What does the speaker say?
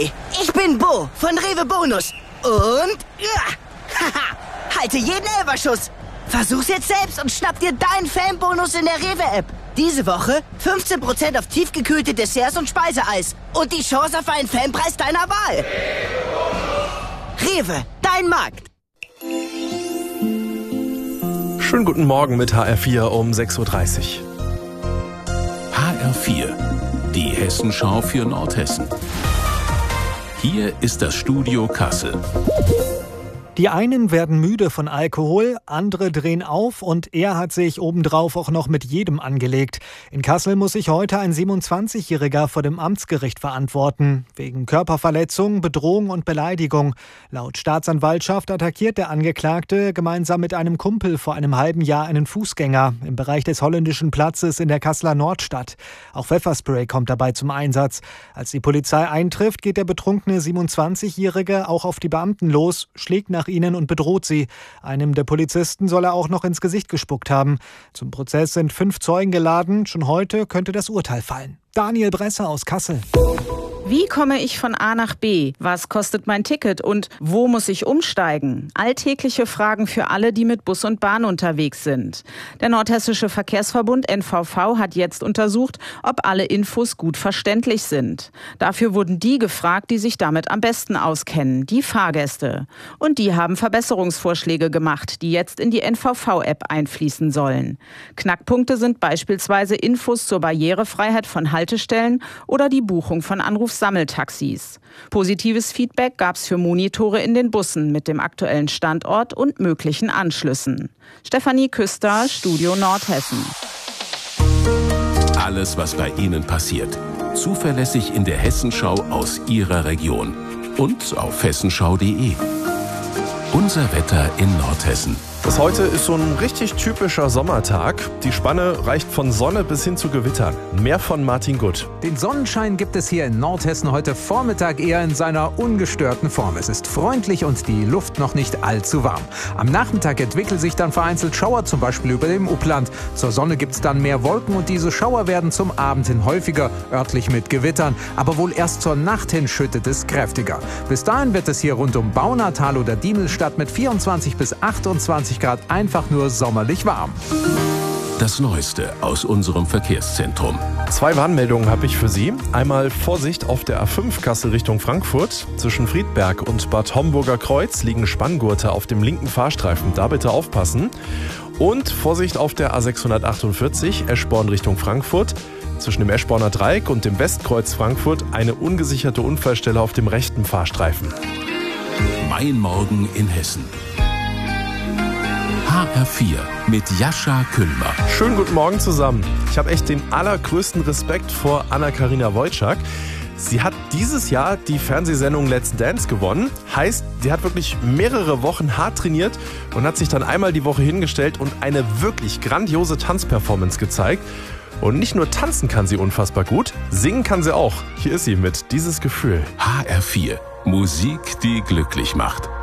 Hi, ich bin Bo von Rewe Bonus. Und halte jeden Elferschuss. Versuch's jetzt selbst und schnapp dir deinen Fanbonus in der Rewe-App. Diese Woche 15% auf tiefgekühlte Desserts und Speiseeis. Und die Chance auf einen Fanpreis deiner Wahl. Rewe, dein Markt. Schönen guten Morgen mit HR4 um 6.30 Uhr. HR4, die Hessenschau für Nordhessen. Hier ist das Studio Kassel. Die einen werden müde von Alkohol, andere drehen auf und er hat sich obendrauf auch noch mit jedem angelegt. In Kassel muss sich heute ein 27-Jähriger vor dem Amtsgericht verantworten. Wegen Körperverletzung, Bedrohung und Beleidigung. Laut Staatsanwaltschaft attackiert der Angeklagte gemeinsam mit einem Kumpel vor einem halben Jahr einen Fußgänger im Bereich des Holländischen Platzes in der Kasseler Nordstadt. Auch Pfefferspray kommt dabei zum Einsatz. Als die Polizei eintrifft, geht der betrunkene 27-Jährige auch auf die Beamten los, schlägt nach ihnen und bedroht sie. Einem der Polizisten soll er auch noch ins Gesicht gespuckt haben. Zum Prozess sind 5 Zeugen geladen. Schon heute könnte das Urteil fallen. Daniel Bresser aus Kassel. Wie komme ich von A nach B? Was kostet mein Ticket und wo muss ich umsteigen? Alltägliche Fragen für alle, die mit Bus und Bahn unterwegs sind. Der Nordhessische Verkehrsverbund NVV hat jetzt untersucht, ob alle Infos gut verständlich sind. Dafür wurden die gefragt, die sich damit am besten auskennen, die Fahrgäste. Und die haben Verbesserungsvorschläge gemacht, die jetzt in die NVV-App einfließen sollen. Knackpunkte sind beispielsweise Infos zur Barrierefreiheit von Haltestellen oder die Buchung von Anrufsammeltaxis. Positives Feedback gab es für Monitore in den Bussen mit dem aktuellen Standort und möglichen Anschlüssen. Stefanie Küster, Studio Nordhessen. Alles, was bei Ihnen passiert. Zuverlässig in der Hessenschau aus Ihrer Region. Und auf hessenschau.de. Unser Wetter in Nordhessen. Das heute ist so ein richtig typischer Sommertag. Die Spanne reicht von Sonne bis hin zu Gewittern. Mehr von Martin Gutt. Den Sonnenschein gibt es hier in Nordhessen heute Vormittag eher in seiner ungestörten Form. Es ist freundlich und die Luft noch nicht allzu warm. Am Nachmittag entwickeln sich dann vereinzelt Schauer, zum Beispiel über dem Upland. Zur Sonne gibt es dann mehr Wolken und diese Schauer werden zum Abend hin häufiger, örtlich mit Gewittern. Aber wohl erst zur Nacht hin schüttet es kräftiger. Bis dahin wird es hier rund um Baunatal oder Diemelstadt mit 24 bis 28 Grad einfach nur sommerlich warm. Das Neueste aus unserem Verkehrszentrum. 2 Warnmeldungen habe ich für Sie. Einmal Vorsicht auf der A5 Kassel Richtung Frankfurt. Zwischen Friedberg und Bad Homburger Kreuz liegen Spanngurte auf dem linken Fahrstreifen. Da bitte aufpassen. Und Vorsicht auf der A648 Eschborn Richtung Frankfurt. Zwischen dem Eschborner Dreieck und dem Westkreuz Frankfurt eine ungesicherte Unfallstelle auf dem rechten Fahrstreifen. Mein Morgen in Hessen. HR4 mit Jascha Küllmer. Schönen guten Morgen zusammen. Ich habe echt den allergrößten Respekt vor Anna-Karina Wojcik. Sie hat dieses Jahr die Fernsehsendung Let's Dance gewonnen. Heißt, sie hat wirklich mehrere Wochen hart trainiert und hat sich dann einmal die Woche hingestellt und eine wirklich grandiose Tanzperformance gezeigt. Und nicht nur tanzen kann sie unfassbar gut, singen kann sie auch. Hier ist sie mit Dieses Gefühl. HR4, Musik, die glücklich macht.